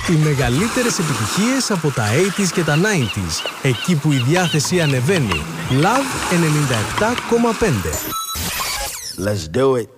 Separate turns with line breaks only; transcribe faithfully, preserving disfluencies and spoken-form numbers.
Οι μεγαλύτερες επιτυχίες από τα ογδόντα και τα ενενήντα, εκεί που η διάθεση ανεβαίνει. Love ενενήντα επτά κόμμα πέντε.
Let's do it.